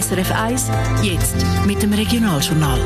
SRF 1, jetzt mit dem Regionaljournal.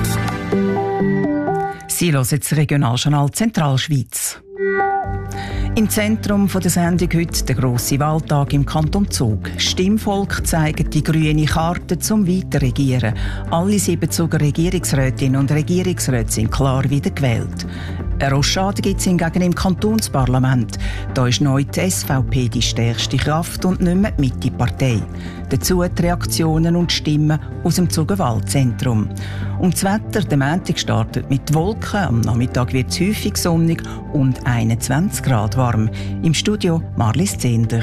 Sie hören jetzt das Regionaljournal Zentralschweiz. Im Zentrum der Sendung heute der grosse Wahltag im Kanton Zug. Stimmvolk zeigt die grüne Karte zum Weiterregieren. Alle 7 Zuger Regierungsrätinnen und Regierungsräte sind klar wieder gewählt. Eine Rochade gibt es hingegen im Kantonsparlament. Da ist neu die SVP die stärkste Kraft und nicht mehr die Mitte-Partei. Dazu die Reaktionen und Stimmen aus dem Zuger Wahlzentrum. Und das Wetter, der Montag startet mit Wolken. Am Nachmittag wird es häufig sonnig und 21 Grad warm. Im Studio Marlies Zehnder.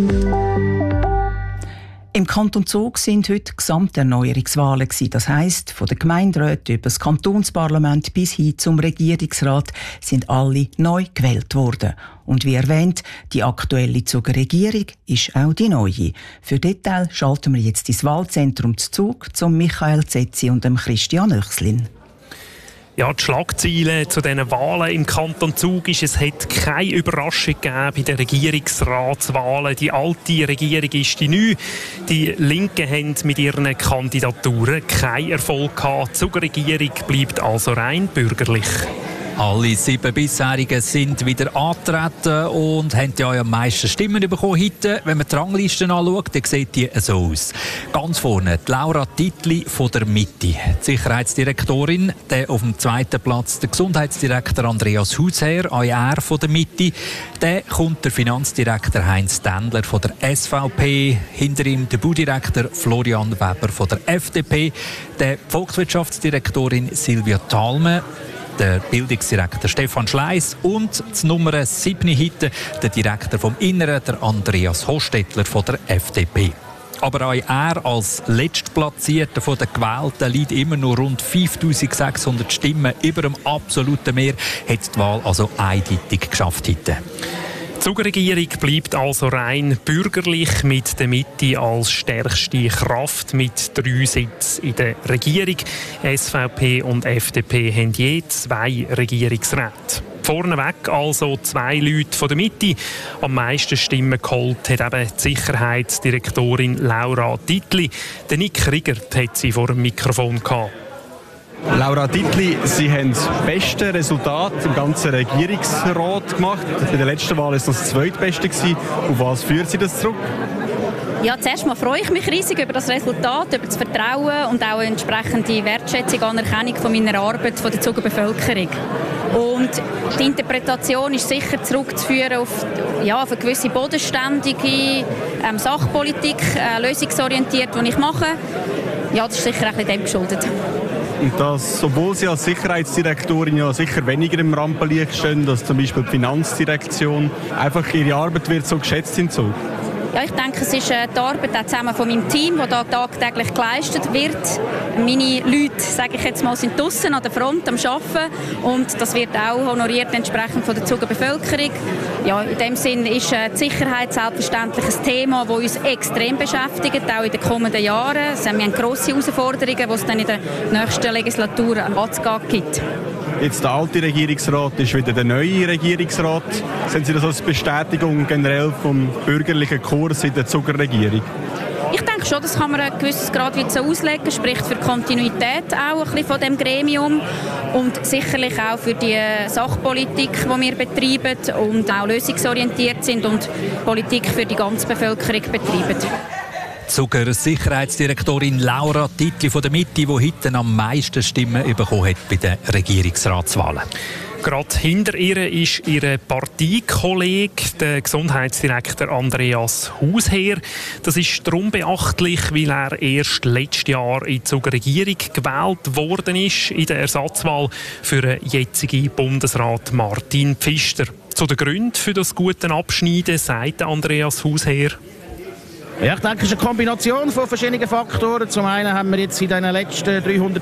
Im Kanton Zug sind heute Gesamterneuerungswahlen gewesen. Das heisst, von den Gemeinderäten über das Kantonsparlament bis hin zum Regierungsrat sind alle neu gewählt worden. Und wie erwähnt, die aktuelle Zuger Regierung ist auch die neue. Für Detail schalten wir jetzt ins Wahlzentrum zu Zug zum Michael Zetzi und dem Christian Oechslin. Ja, die Schlagzeilen zu diesen Wahlen im Kanton Zug ist, es hat keine Überraschung gegeben bei den Regierungsratswahlen. Die alte Regierung ist die neue. Die Linken haben mit ihren Kandidaturen keinen Erfolg gehabt. Die Zuger-Regierung bleibt also rein bürgerlich. Alle 7 bisherigen sind wieder angetreten und haben ja am meisten Stimmen bekommen heute. Wenn man die Ranglisten anschaut, dann sieht die so aus. Ganz vorne die Laura Titli von der Mitte, die Sicherheitsdirektorin. Dann auf dem 2. Platz der Gesundheitsdirektor Andreas Hausherr, AR von der Mitte. Dann kommt der Finanzdirektor Heinz Dendler von der SVP. Hinter ihm der Baudirektor Florian Weber von der FDP. Dann die Volkswirtschaftsdirektorin Silvia Thalme. Der Bildungsdirektor Stefan Schleiss und die Nummer 7 heute der Direktor vom Inneren, der Andreas Hostetler von der FDP. Aber auch er als Letztplatzierter von den Gewählten liegt immer nur rund 5600 Stimmen über dem absoluten Mehr, hat die Wahl also eindeutig geschafft heute. Die Zuger-Regierung bleibt also rein bürgerlich mit der Mitte als stärkste Kraft mit 3 Sitzen in der Regierung. SVP und FDP haben je 2 Regierungsräte. Vorneweg also 2 Leute von der Mitte. Am meisten Stimmen geholt hat eben die Sicherheitsdirektorin Laura Titli. Der Nick Rigert hat sie vor dem Mikrofon gehabt. Laura Titli, Sie haben das beste Resultat im ganzen Regierungsrat gemacht. Bei der letzten Wahl war es das zweitbeste. Auf was führt Sie das zurück? Ja, zuerst mal freue ich mich riesig über das Resultat, über das Vertrauen und auch eine entsprechende Wertschätzung und Anerkennung von meiner Arbeit von der Zuger Bevölkerung. Und die Interpretation ist sicher zurückzuführen auf eine gewisse bodenständige Sachpolitik, lösungsorientiert, die ich mache. Ja, das ist sicher auch dem geschuldet. Und das, obwohl Sie als Sicherheitsdirektorin ja sicher weniger im Rampenlicht stehen, als zum Beispiel die Finanzdirektion, einfach Ihre Arbeit wird so geschätzt in Zug? Ja, ich denke, es ist die Arbeit auch zusammen von meinem Team, die da tagtäglich geleistet wird. Meine Leute, sage ich jetzt mal, sind draussen an der Front am Arbeiten und das wird auch honoriert entsprechend von der Zuger Bevölkerung. Ja, in dem Sinn ist die Sicherheit selbstverständlich ein Thema, das uns extrem beschäftigt, auch in den kommenden Jahren. Wir haben grosse Herausforderungen, die es dann in der nächsten Legislatur anzugehen gibt. Jetzt der alte Regierungsrat ist wieder der neue Regierungsrat. Sehen Sie das als Bestätigung generell vom bürgerlichen Kurs in der Zuger-Regierung? Ich denke schon, das kann man ein gewisses Grad so auslegen, spricht für die Kontinuität auch ein bisschen von dem Gremium und sicherlich auch für die Sachpolitik, die wir betreiben und auch lösungsorientiert sind und Politik für die ganze Bevölkerung betreiben. Zuger Sicherheitsdirektorin Laura Titli von der Mitte, die heute am meisten Stimmen bekommen hat bei den Regierungsratswahlen. Gerade hinter ihr ist ihr Parteikollege, der Gesundheitsdirektor Andreas Hausherr. Das ist darum beachtlich, weil er erst letztes Jahr in die Zuger Regierung gewählt worden ist, in der Ersatzwahl für den jetzigen Bundesrat Martin Pfister. Zu den Gründen für das gute Abschneiden sagt Andreas Hausherr: Ja, ich denke, es ist eine Kombination von verschiedenen Faktoren. Zum einen haben wir jetzt in den letzten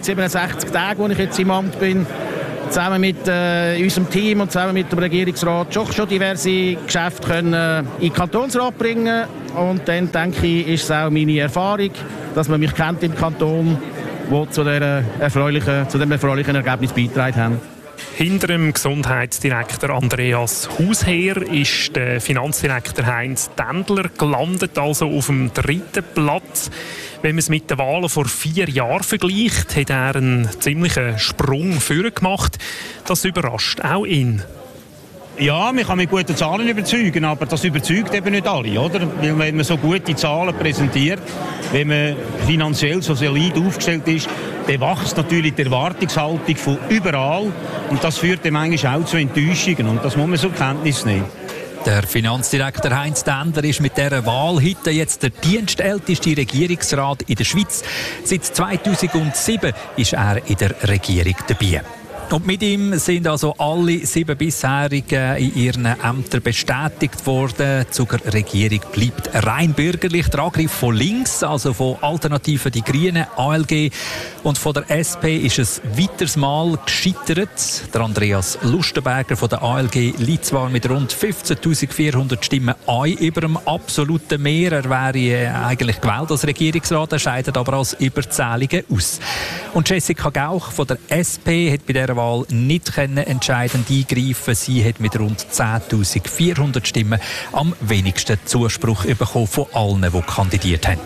367 Tagen, wo ich jetzt im Amt bin, zusammen mit unserem Team und zusammen mit dem Regierungsrat schon diverse Geschäfte können in den Kantonsrat bringen. Und dann, denke ich, ist es auch meine Erfahrung, dass man mich kennt im Kanton, die zu diesem erfreulichen Ergebnis beigetragen haben. Hinter dem Gesundheitsdirektor Andreas Hausherr ist der Finanzdirektor Heinz Tändler gelandet, also auf dem 3. Platz. Wenn man es mit den Wahlen vor 4 Jahren vergleicht, hat er einen ziemlichen Sprung vorgemacht. Das überrascht auch ihn. Ja, man kann mit guten Zahlen überzeugen, aber das überzeugt eben nicht alle, oder? Weil wenn man so gute Zahlen präsentiert, wenn man finanziell so solid aufgestellt ist, dann wächst natürlich die Erwartungshaltung von überall und das führt dann manchmal auch zu Enttäuschungen und das muss man zur Kenntnis nehmen. Der Finanzdirektor Heinz Tändler ist mit dieser Wahl heute jetzt der dienstälteste Regierungsrat in der Schweiz. Seit 2007 ist er in der Regierung dabei. Und mit ihm sind also alle 7 bisherigen in ihren Ämtern bestätigt worden. Die Zuger Regierung bleibt rein bürgerlich. Der Angriff von links, also von Alternativen Die Grünen, ALG, und von der SP ist es weiteres Mal gescheitert. Der Andreas Lustenberger von der ALG liegt zwar mit rund 15.400 Stimmen über dem absoluten Mehr. Er wäre eigentlich gewählt als Regierungsrat, er scheidet aber als Überzählige aus. Und Jessica Gauch von der SP hat bei dieser Wahl nicht entscheidend eingreifen. Sie hat mit rund 10.400 Stimmen am wenigsten Zuspruch bekommen von allen, die kandidiert haben.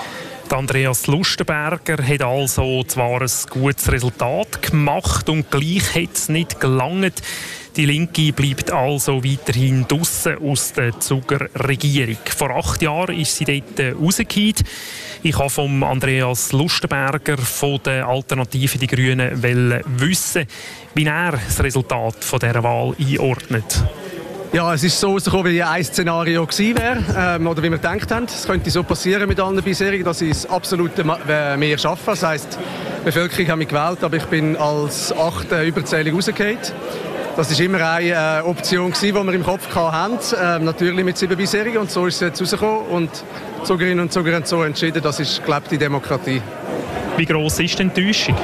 Andreas Lustenberger hat also zwar ein gutes Resultat gemacht und gleich hat es nicht gelangt. Die Linke bleibt also weiterhin draussen aus der Zuger Regierung. Vor 8 Jahren ist sie dort rausgefallen. Ich wollte von Andreas Lustenberger von der Alternative Die Grünen wissen, wie er das Resultat dieser Wahl einordnet. Ja, es ist so rausgekommen, wie ein Szenario gewesen wäre, oder wie wir gedacht haben. Es könnte so passieren mit allen bisherigen, dass sie das absolute Mehr schaffen. Das heisst, die Bevölkerung hat mich gewählt, aber ich bin als 8. Überzählung rausgefallen. Das war immer eine Option, die wir im Kopf hatten, natürlich mit 7 bisherigen. Und so ist es jetzt rausgekommen. Und Zugerinnen und Zuger haben so entschieden, das ist gelebte Demokratie. Wie gross ist die Enttäuschung?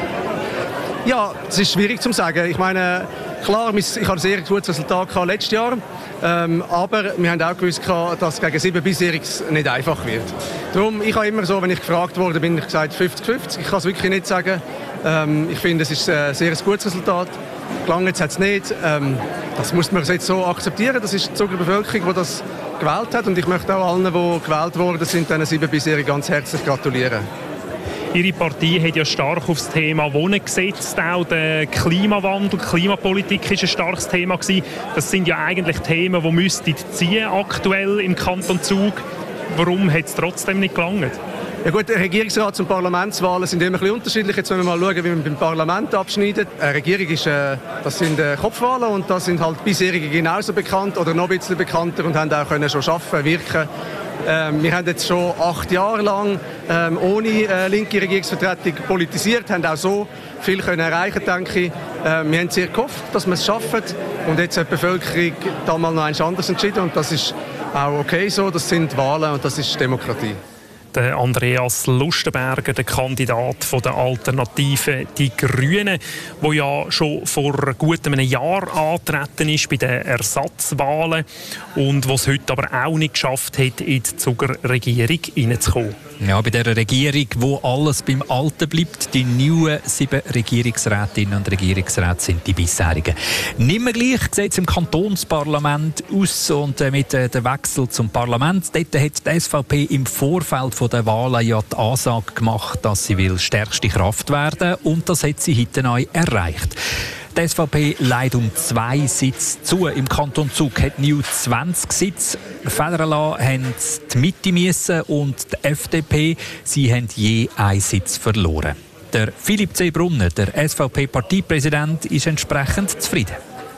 Ja, es ist schwierig zu sagen. Ich meine, klar, ich hatte ein sehr gutes Resultat letztes Jahr. Aber wir haben auch gewusst, dass gegen 7 Bisheriges nicht einfach wird. Darum, ich habe immer so, wenn ich gefragt wurde, bin ich gesagt 50-50. Ich kann es wirklich nicht sagen. Ich finde, es ist ein sehr gutes Resultat. Gelangt hat es nicht. Das muss man jetzt so akzeptieren. Das ist die Zuger Bevölkerung, die das gewählt hat. Und ich möchte auch allen, die gewählt worden sind, diesen 7 bisherigen ganz herzlich gratulieren. Ihre Partei hat ja stark auf das Thema Wohnen gesetzt. Auch der Klimawandel, Klimapolitik war ein starkes Thema gewesen. Das sind ja eigentlich Themen, die müssten ziehen aktuell im Kanton Zug. Warum hat es trotzdem nicht gelangt? Ja gut, Regierungsrats- und Parlamentswahlen sind immer ein bisschen unterschiedlich. Jetzt müssen wir mal schauen, wie man beim Parlament abschneidet. Regierung ist, das sind Kopfwahlen und da sind halt bisherige genauso bekannt oder noch ein bisschen bekannter und haben auch können schon arbeiten, wirken. Wir haben jetzt schon 8 Jahre lang ohne linke Regierungsvertretung politisiert, haben auch so viel können erreichen, denke ich. Wir haben sehr gehofft, dass wir es schaffen und jetzt hat die Bevölkerung damals noch eins anderes entschieden und das ist auch okay so. Das sind Wahlen und das ist Demokratie. Der Andreas Lustenberger, der Kandidat der Alternative Die Grünen, der ja schon vor gut einem Jahr angetreten ist bei den Ersatzwahlen und was heute aber auch nicht geschafft hat, in die Zuger Regierung hineinzukommen. Ja, bei dieser Regierung, wo alles beim Alten bleibt, die neuen 7 Regierungsrätinnen und Regierungsräte sind die bisherigen. Nicht mehr gleich sieht es im Kantonsparlament aus und mit dem Wechsel zum Parlament. Dort hat die SVP im Vorfeld der Wahlen ja die Ansage gemacht, dass sie will stärkste Kraft werden und das hat sie heute neu erreicht. Die SVP leidet um 2 Sitze zu. Im Kanton Zug hat New 20 Sitze. Federn lassen haben die Mitte müssen und die FDP, sie haben je 1 Sitz verloren. Der Philipp C. Brunner, der SVP-Parteipräsident, ist entsprechend zufrieden.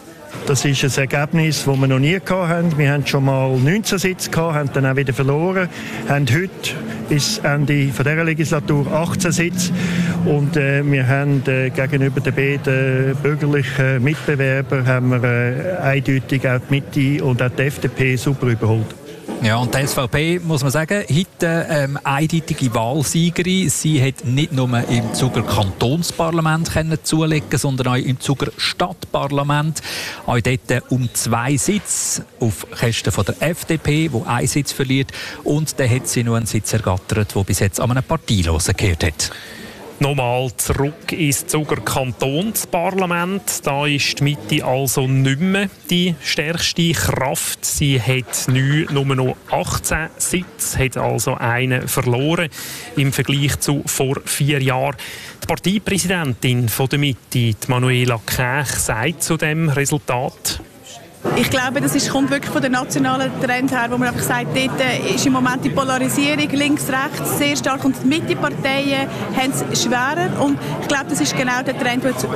Das ist ein Ergebnis, das wir noch nie hatten. Wir hatten schon mal 19 Sitze, haben dann auch wieder verloren, haben heute bis Ende dieser Legislatur 18 Sitze und wir haben gegenüber den beiden bürgerlichen Mitbewerbern haben wir eindeutig auch die Mitte und auch die FDP super überholt. Ja, und die SVP, muss man sagen, heute eindeutige Wahlsiegerin. Sie hat nicht nur im Zuger Kantonsparlament zulegen, sondern auch im Zuger Stadtparlament. Auch dort um 2 Sitze auf Kosten von der FDP, die 1 Sitz verliert. Und dann hat sie noch einen Sitz ergattert, der bis jetzt an einem Parteilosen gehört hat. Nochmal zurück ins Zuger Kantonsparlament. Da ist die Mitte also nicht mehr die stärkste Kraft. Sie hat nur noch 18 Sitze, hat also einen verloren im Vergleich zu vor 4 Jahren. Die Parteipräsidentin von der Mitte, die Manuela Käch, sagt zu dem Resultat: Ich glaube, das kommt wirklich von der nationalen Trend her, wo man einfach sagt, dort ist im Moment die Polarisierung links-rechts sehr stark und die Mitteparteien haben es schwerer. Und ich glaube, das ist genau der Trend, der jetzt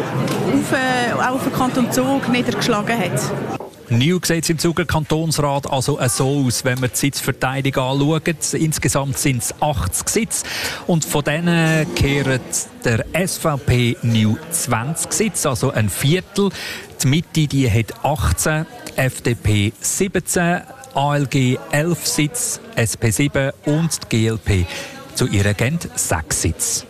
auch auf den Kanton Zug niedergeschlagen hat. Neu sieht es im Zuger Kantonsrat also so aus, wenn wir die Sitzverteilung anschauen. Insgesamt sind es 80 Sitze und von denen kehren der SVP neu 20 Sitze, also ein Viertel. Die Mitte die hat 18, die FDP 17, ALG 11 Sitze, SP 7 und die GLP zu ihrer Gent 6 Sitze.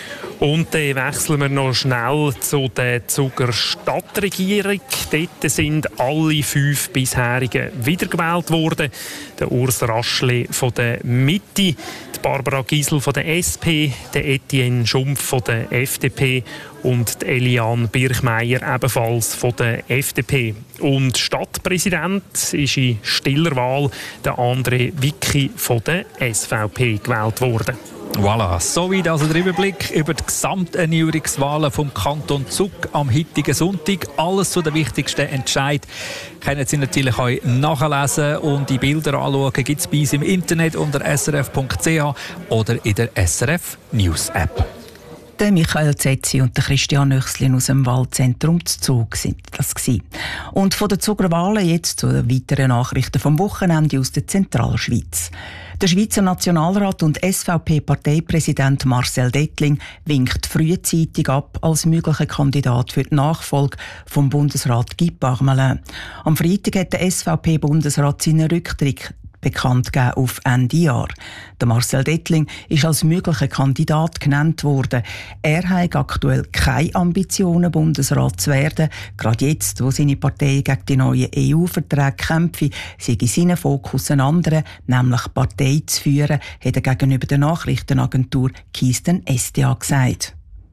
Und dann wechseln wir noch schnell zu der Zuger Stadtregierung. Dort sind alle 5 bisherigen wiedergewählt worden. Der Urs Raschle von der Mitte, die Barbara Gisel von der SP, der Etienne Schumpf von der FDP und die Eliane Birchmeier ebenfalls von der FDP. Und Stadtpräsident ist in stiller Wahl der André Wicki von der SVP gewählt worden. Voilà, soweit also der Überblick über die Gesamterneuerungswahlen vom Kanton Zug am heutigen Sonntag. Alles zu den wichtigsten Entscheidungen können Sie natürlich auch nachlesen und die Bilder anschauen. Gibt es bei uns im Internet unter srf.ch oder in der SRF News App. Der Michael Zetzi und der Christian Nöchslin aus dem Waldzentrum Zug sind das gewesen. Und von den Zuger Wahlen jetzt zu den weiteren Nachrichten vom Wochenende aus der Zentralschweiz. Der Schweizer Nationalrat und SVP-Parteipräsident Marcel Dettling winkt frühzeitig ab als möglicher Kandidat für die Nachfolge vom Bundesrat Guy Parmelin. Am Freitag hat der SVP-Bundesrat seinen Rücktritt bekannt gegeben auf Ende Jahr. Der Marcel Dettling ist als möglicher Kandidat genannt worden. Er hat aktuell keine Ambitionen, Bundesrat zu werden. Gerade jetzt, wo seine Partei gegen die neuen EU-Verträge kämpfe, sei sein Fokus ein anderer, nämlich die Partei zu führen, hat er gegenüber der Nachrichtenagentur Keystone SDA gesagt.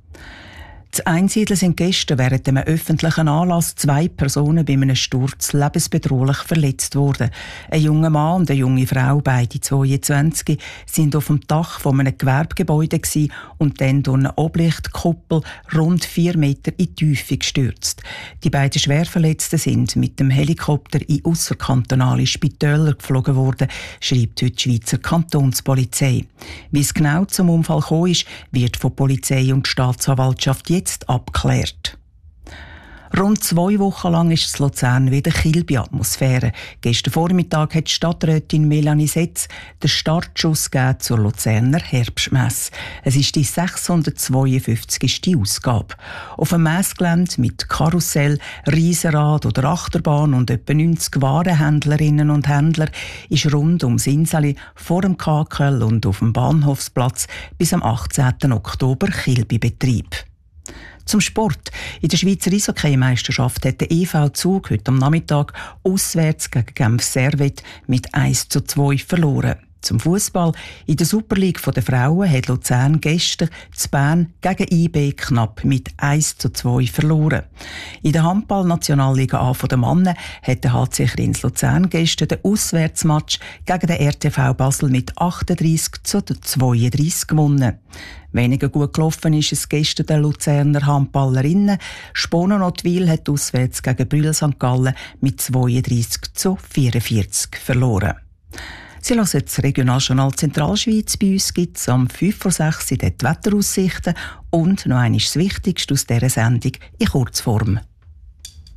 In Einsiedl sind gestern während einem öffentlichen Anlass 2 Personen bei einem Sturz lebensbedrohlich verletzt worden. Ein junger Mann und eine junge Frau, beide 22, sind auf dem Dach von einem Gewerbegebäude und dann durch eine Oblichtkuppel rund 4 Meter in die Tiefe gestürzt. Die beiden Schwerverletzten sind mit dem Helikopter in ausserkantonale Spitäler geflogen worden, schreibt heute die Schweizer Kantonspolizei. Wie es genau zum Unfall gekommen ist, wird von Polizei und Staatsanwaltschaft jetzt abgeklärt. Rund 2 Wochen lang ist in Luzern wieder Kilby-Atmosphäre. Gestern Vormittag hat die Stadträtin Melanie Setz den Startschuss gegeben zur Luzerner Herbstmesse. Es ist die 652. Ausgabe. Auf einem Messgelände mit Karussell, Riesenrad oder Achterbahn und etwa 90 Warenhändlerinnen und Händler ist rund ums Inseli, vor dem Kakel und auf dem Bahnhofsplatz bis am 18. Oktober Kilby-Betrieb. Zum Sport. In der Schweizer Eishockey-Meisterschaft hat der EV Zug heute am Nachmittag auswärts gegen Genf Servette mit 1:2 verloren. Zum Fußball. In der Super League der Frauen hat Luzern gestern zu Bern gegen IB knapp mit 1:2 verloren. In der Handball-Nationalliga A der Männer hat der HC Kriens Luzern gestern den Auswärtsmatch gegen den RTV Basel mit 38:32 gewonnen. Weniger gut gelaufen ist es gestern den Luzerner Handballerinnen. Sponenotwil hat auswärts gegen Brühl St. Gallen mit 32:44 verloren. Sie hören das Regionaljournal Zentralschweiz. Bei uns gibt es am 5:06 die Wetteraussichten und noch einmal das Wichtigste aus dieser Sendung in Kurzform.